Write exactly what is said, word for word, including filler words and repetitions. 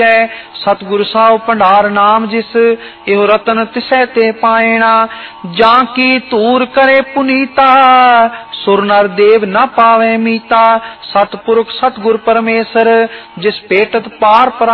सतगुरु साहु भंडार नाम जिस एहो रतन तिसै ते पायना। जां की तूर करे पुनीता सुर नर देव न पावे मीता। सतपुरुख सतगुर परमेसर जिस पेटत पार